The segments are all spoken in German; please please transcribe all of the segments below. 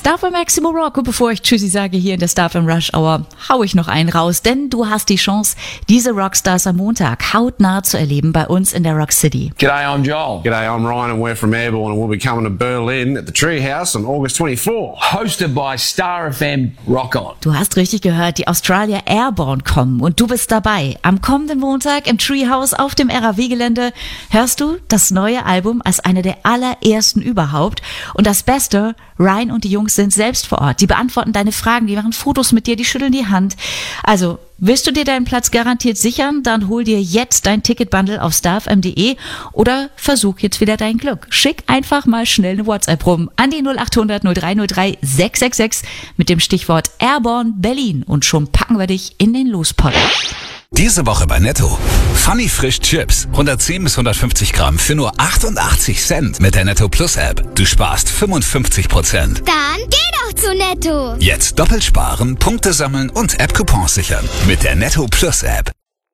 Star FM Maximum Rock. Und bevor ich Tschüssi sage hier in der Star FM Rush Hour, hau ich noch einen raus, denn du hast die Chance, diese Rockstars am Montag hautnah zu erleben bei uns in der Rock City. G'day, I'm Joel. G'day, I'm Ryan and we're from Airborne and we'll be coming to Berlin at the Treehouse on August 24. Hosted by Star FM Rock On. Du hast richtig gehört, die Australia Airborne kommen und du bist dabei. Am kommenden Montag im Treehouse auf dem RAW-Gelände hörst du das neue Album als eine der allerersten überhaupt. Und das Beste, Ryan und die Jungs sind selbst vor Ort. Die beantworten deine Fragen, die machen Fotos mit dir, die schütteln die Hand. Also, willst du dir deinen Platz garantiert sichern? Dann hol dir jetzt dein Ticketbundle auf starfm.de oder versuch jetzt wieder dein Glück. Schick einfach mal schnell eine WhatsApp rum an die 0800 0303 666 mit dem Stichwort Airborne Berlin und schon packen wir dich in den Lospot. Diese Woche bei Netto. Funny Frisch Chips. 110 bis 150 Gramm für nur 88 Cent mit der Netto Plus App. Du sparst 55%. Dann geh doch zu Netto. Jetzt doppelt sparen, Punkte sammeln und App-Coupons sichern. Mit der Netto Plus App.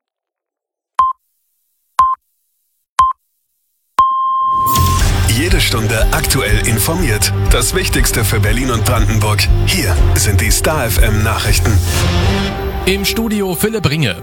Jede Stunde aktuell informiert. Das Wichtigste für Berlin und Brandenburg. Hier sind die Star FM Nachrichten. Im Studio Philipp Ringe.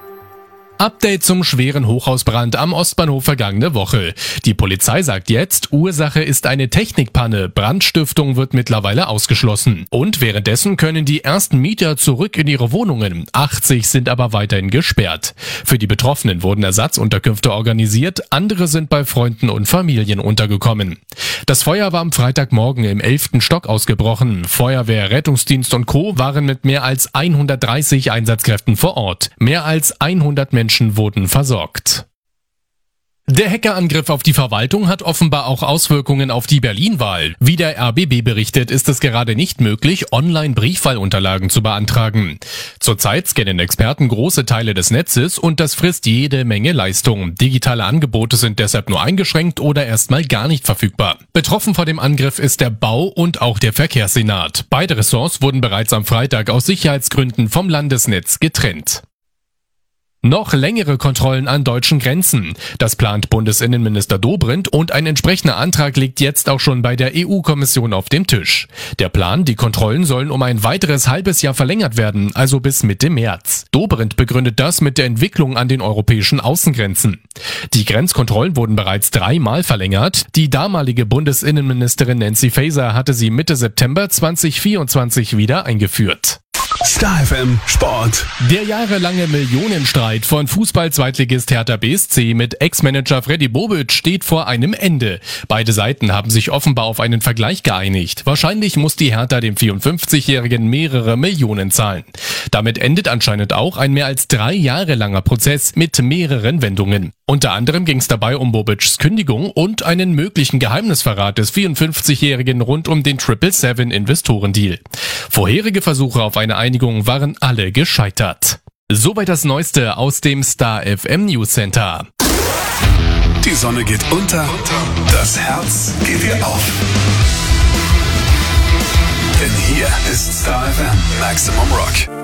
Update zum schweren Hochhausbrand am Ostbahnhof vergangene Woche. Die Polizei sagt jetzt, Ursache ist eine Technikpanne. Brandstiftung wird mittlerweile ausgeschlossen. Und währenddessen können die ersten Mieter zurück in ihre Wohnungen. 80 sind aber weiterhin gesperrt. Für die Betroffenen wurden Ersatzunterkünfte organisiert. Andere sind bei Freunden und Familien untergekommen. Das Feuer war am Freitagmorgen im 11. Stock ausgebrochen. Feuerwehr, Rettungsdienst und Co. waren mit mehr als 130 Einsatzkräften vor Ort. Mehr als 100 Menschen wurden versorgt. Der Hackerangriff auf die Verwaltung hat offenbar auch Auswirkungen auf die Berlin-Wahl. Wie der RBB berichtet, ist es gerade nicht möglich, online Briefwahlunterlagen zu beantragen. Zurzeit scannen Experten große Teile des Netzes und das frisst jede Menge Leistung. Digitale Angebote sind deshalb nur eingeschränkt oder erstmal gar nicht verfügbar. Betroffen vor dem Angriff ist der Bau- und auch der Verkehrssenat. Beide Ressorts wurden bereits am Freitag aus Sicherheitsgründen vom Landesnetz getrennt. Noch längere Kontrollen an deutschen Grenzen. Das plant Bundesinnenminister Dobrindt und ein entsprechender Antrag liegt jetzt auch schon bei der EU-Kommission auf dem Tisch. Der Plan, die Kontrollen sollen um ein weiteres halbes Jahr verlängert werden, also bis Mitte März. Dobrindt begründet das mit der Entwicklung an den europäischen Außengrenzen. Die Grenzkontrollen wurden bereits 3-mal verlängert. Die damalige Bundesinnenministerin Nancy Faeser hatte sie Mitte September 2024 wieder eingeführt. Star FM Sport. Der jahrelange Millionenstreit von Fußball-Zweitligist Hertha BSC mit Ex-Manager Freddy Bobic steht vor einem Ende. Beide Seiten haben sich offenbar auf einen Vergleich geeinigt. Wahrscheinlich muss die Hertha dem 54-Jährigen mehrere Millionen zahlen. Damit endet anscheinend auch ein mehr als 3 Jahre langer Prozess mit mehreren Wendungen. Unter anderem ging es dabei um Bobics Kündigung und einen möglichen Geheimnisverrat des 54-Jährigen rund um den 777-Investorendeal. Vorherige Versuche auf eine Einigung waren alle gescheitert. Soweit das Neueste aus dem Star FM News Center. Die Sonne geht unter, das Herz geht dir auf. Denn hier ist Star FM Maximum Rock.